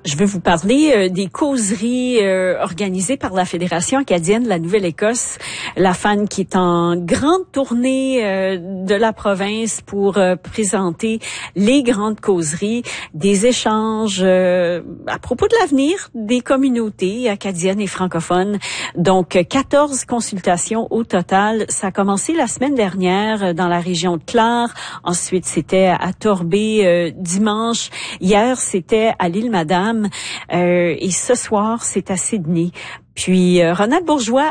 Je veux vous parler des causeries organisées par la Fédération acadienne de la Nouvelle-Écosse, la FAN, qui est en grande tournée de la province pour présenter les grandes causeries, des échanges à propos de l'avenir des communautés acadiennes et francophones. Donc, 14 consultations au total. Ça a commencé la semaine dernière dans la région de Clare. Ensuite, c'était à Torbay dimanche. Hier, c'était à l'Île-Madame. Et ce soir, c'est à Sydney. Puis, Ronald Bourgeois